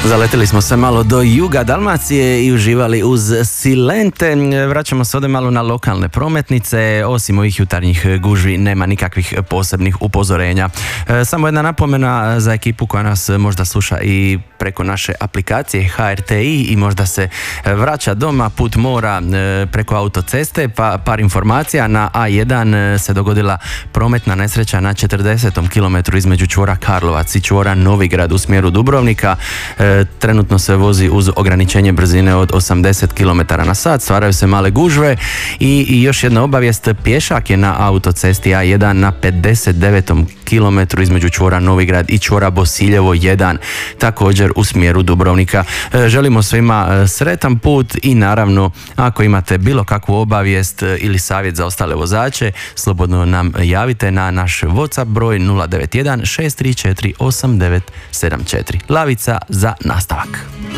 Zaletili smo se malo do juga Dalmacije i uživali uz Silente. Vraćamo se ovdje malo na lokalne prometnice. Osim ovih jutarnjih gužvi nema nikakvih posebnih upozorenja. Samo jedna napomena za ekipu koja nas možda sluša i preko naše aplikacije HRTI i možda se vraća doma put mora preko autoceste, pa par informacija. Na A1 se dogodila prometna nesreća na 40. kilometru između čvora Karlovac i čvora Novigrad u smjeru Dubrovnika. Trenutno se vozi uz ograničenje brzine od 80 km na sat, stvaraju se male gužve i još jedna obavijest, pješak je na autocesti A1 na 59. kilometru između čvora Novigrad i čvora Bosiljevo 1, također u smjeru Dubrovnika. Želimo svima sretan put i naravno ako imate bilo kakvu obavijest ili savjet za ostale vozače, slobodno nam javite na naš WhatsApp broj 091 634 8974. Lavica za nastavak.